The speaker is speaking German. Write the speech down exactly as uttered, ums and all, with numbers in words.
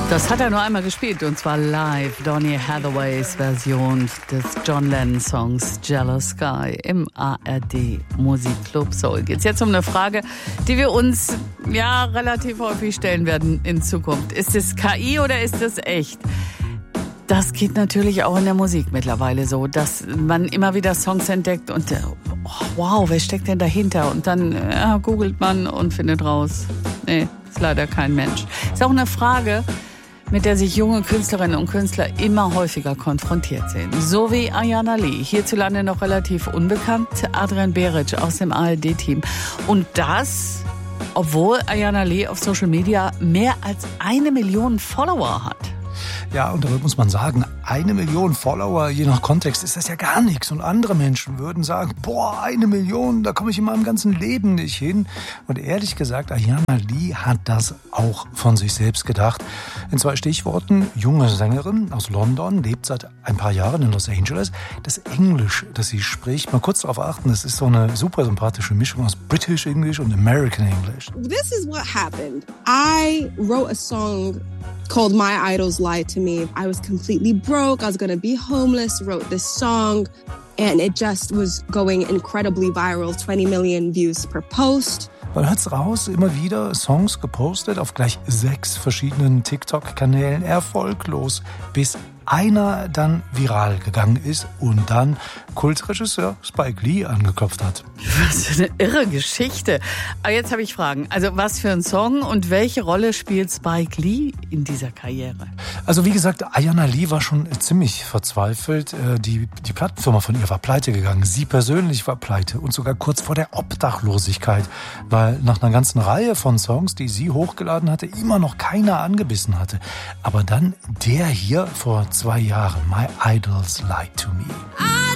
Das hat er nur einmal gespielt, und zwar live. Donny Hathaways Version des John Lennon Songs Jealous Sky im A R D Musikclub Soul. Geht's jetzt um eine Frage, die wir uns ja relativ häufig stellen werden in Zukunft. Ist es K I oder ist es echt? Das geht natürlich auch in der Musik mittlerweile so, dass man immer wieder Songs entdeckt und oh, wow, wer steckt denn dahinter? Und dann ja, googelt man und findet raus, nee, ist leider kein Mensch. Ist auch eine Frage, mit der sich junge Künstlerinnen und Künstler immer häufiger konfrontiert sehen. So wie Ayana Lee, hierzulande noch relativ unbekannt, Adrian Beric aus dem A R D-Team. Und das, obwohl Ayana Lee auf Social Media mehr als eine Million Follower hat. Ja, und damit muss man sagen, eine Million Follower, je nach Kontext, ist das ja gar nichts. Und andere Menschen würden sagen, boah, eine Million, da komme ich in meinem ganzen Leben nicht hin. Und ehrlich gesagt, Ayana Lee hat das auch von sich selbst gedacht. In zwei Stichworten, junge Sängerin aus London, lebt seit ein paar Jahren in Los Angeles. Das Englisch, das sie spricht, mal kurz darauf achten, das ist so eine super sympathische Mischung aus British English und American English. This is what happened. I wrote a song called My Idols Lied to Me. I was completely broke. I was going to be homeless, wrote this song, and it just was going incredibly viral. twenty million views per post. Man hört's raus, immer wieder Songs gepostet auf gleich sechs verschiedenen TikTok-Kanälen, erfolglos, bis einer dann viral gegangen ist und dann Kultregisseur Spike Lee angeklopft hat. Was für eine irre Geschichte. Aber jetzt habe ich Fragen. Also was für ein Song und welche Rolle spielt Spike Lee in dieser Karriere? Also wie gesagt, Ayana Lee war schon ziemlich verzweifelt. Die, die Plattenfirma von ihr war pleite gegangen. Sie persönlich war pleite und sogar kurz vor der Obdachlosigkeit, weil nach einer ganzen Reihe von Songs, die sie hochgeladen hatte, immer noch keiner angebissen hatte. Aber dann der hier vor zwei Jahren, My Idols Lied to Me.